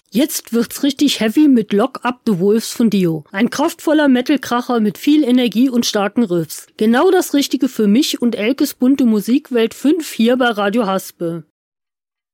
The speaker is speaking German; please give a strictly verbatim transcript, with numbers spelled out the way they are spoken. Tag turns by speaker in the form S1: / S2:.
S1: Jetzt wird's richtig heavy mit Lock Up the Wolves von Dio. Ein kraftvoller Metal-Kracher mit viel Energie und starken Riffs. Genau das Richtige für mich und Elkes bunte Musikwelt fünf hier bei Radio Haspe.